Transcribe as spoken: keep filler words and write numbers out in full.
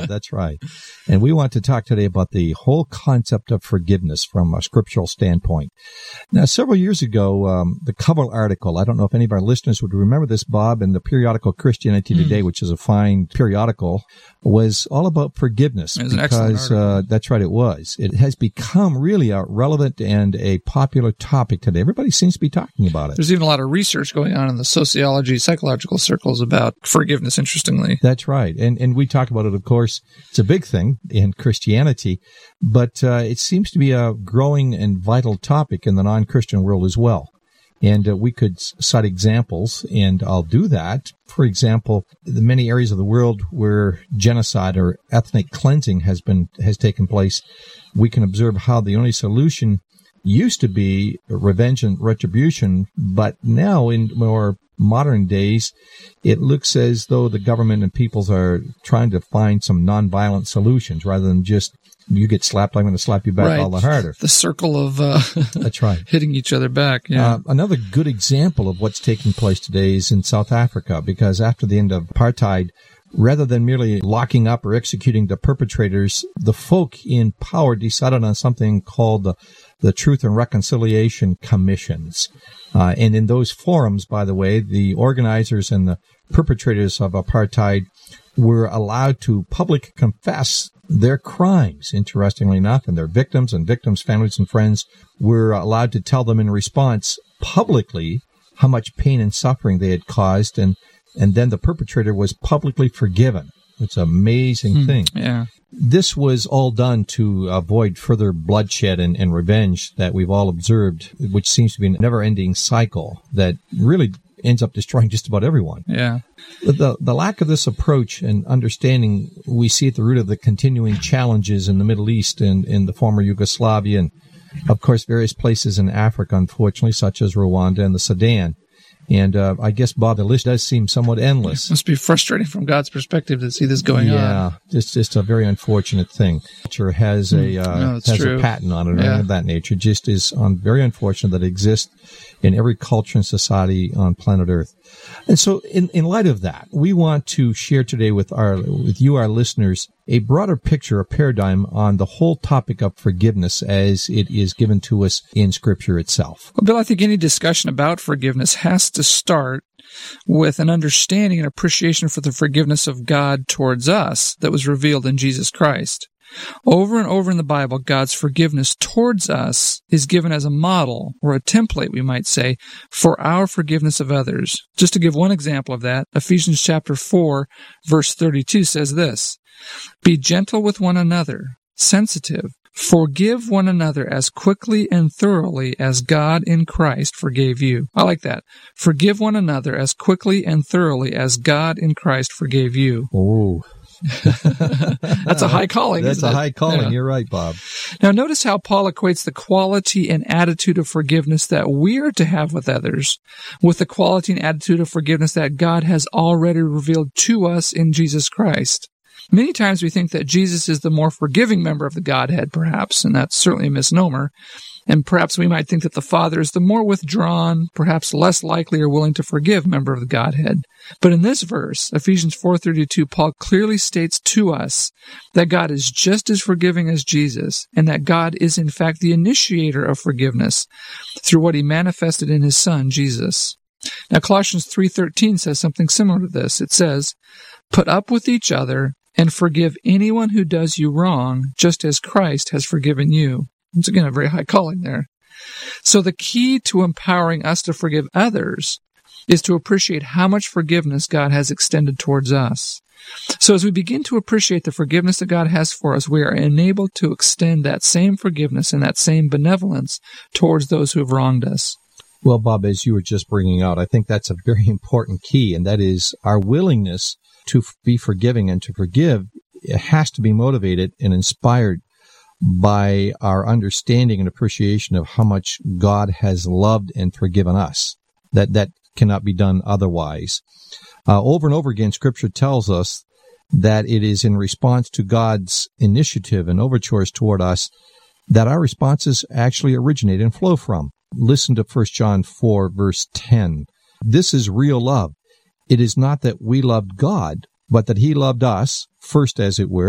That's right. And we want to talk today about the whole concept of forgiveness from a scriptural standpoint. Now, several years ago, um, the cover article, I don't know if any of our listeners would remember this, Bob, in the periodical Christianity mm. Today, which is a fine periodical, was all about forgiveness. It was an because, excellent article. Uh, that's right, it was. It has become really a relevant and a popular topic today. Everybody seems to be talking about it. There's even a lot of research going on in the sociology, psychological circles about forgiveness, interestingly. That's right. And and we talk about it, of course. It's a big thing in Christianity, but uh, it seems to be a growing and vital topic in the non-Christian world as well. And uh, we could cite examples, and I'll do that. For example, the many areas of the world where genocide or ethnic cleansing has been has taken place, we can observe how the only solution used to be revenge and retribution, but now in more modern days, it looks as though the government and peoples are trying to find some nonviolent solutions rather than just, you get slapped, I'm going to slap you back right. all the harder. The circle of uh, That's right. hitting each other back. Yeah. Uh, another good example of what's taking place today is in South Africa, because after the end of apartheid, rather than merely locking up or executing the perpetrators, the folk in power decided on something called the, the Truth and Reconciliation Commissions. Uh, and in those forums, by the way, the organizers and the perpetrators of apartheid were allowed to publicly confess their crimes, interestingly enough, and their victims and victims' families and friends were allowed to tell them in response publicly how much pain and suffering they had caused, and and then the perpetrator was publicly forgiven. It's an amazing mm, thing. Yeah. This was all done to avoid further bloodshed and, and revenge that we've all observed, which seems to be a never-ending cycle that really ends up destroying just about everyone. Yeah. The, the lack of this approach and understanding we see at the root of the continuing challenges in the Middle East and in the former Yugoslavia and, of course, various places in Africa, unfortunately, such as Rwanda and the Sudan. And uh, I guess, Bob, the list does seem somewhat endless. It must be frustrating from God's perspective to see this going yeah, on. Yeah, it's just a very unfortunate thing. Culture has a uh, no, has true. a patent on it or yeah. anything of that nature. It just is um, very unfortunate that it exists in every culture and society on planet Earth. And so, in, in light of that, we want to share today with our with you, our listeners, a broader picture, a paradigm on the whole topic of forgiveness as it is given to us in Scripture itself. Well, Bill, I think any discussion about forgiveness has to start with an understanding and appreciation for the forgiveness of God towards us that was revealed in Jesus Christ. Over and over in the Bible, God's forgiveness towards us is given as a model, or a template, we might say, for our forgiveness of others. Just to give one example of that, Ephesians chapter four, verse thirty-two says this, "Be gentle with one another, sensitive, forgive one another as quickly and thoroughly as God in Christ forgave you." I like that. Forgive one another as quickly and thoroughly as God in Christ forgave you. Oh, That's a high calling. That's isn't a it? high calling. Yeah. You're right, Bob. Now, notice how Paul equates the quality and attitude of forgiveness that we're to have with others with the quality and attitude of forgiveness that God has already revealed to us in Jesus Christ. Many times we think that Jesus is the more forgiving member of the Godhead, perhaps, and that's certainly a misnomer. And perhaps we might think that the Father is the more withdrawn, perhaps less likely or willing to forgive member of the Godhead. But in this verse, Ephesians four thirty-two, Paul clearly states to us that God is just as forgiving as Jesus, and that God is in fact the initiator of forgiveness through what he manifested in his Son, Jesus. Now, Colossians three thirteen says something similar to this. It says, "Put up with each other and forgive anyone who does you wrong, just as Christ has forgiven you." Once again, a very high calling there. So the key to empowering us to forgive others is to appreciate how much forgiveness God has extended towards us. So as we begin to appreciate the forgiveness that God has for us, we are enabled to extend that same forgiveness and that same benevolence towards those who have wronged us. Well, Bob, as you were just bringing out, I think that's a very important key, and that is our willingness to be forgiving and to forgive. It has to be motivated and inspired by our understanding and appreciation of how much God has loved and forgiven us. That that cannot be done otherwise. Uh, over and over again, Scripture tells us that it is in response to God's initiative and overtures toward us that our responses actually originate and flow from. Listen to First John four, verse ten. "This is real love. It is not that we loved God, but that he loved us, first as it were,